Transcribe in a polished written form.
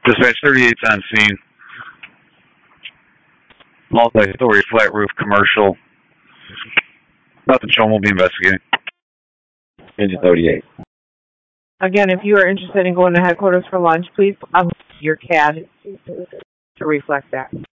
Dispatch 38's on scene. Multi-story flat roof commercial. Nothing shown. We'll be investigating. Engine 38. Again, if you are interested in going to headquarters for lunch, please your CAD to reflect that.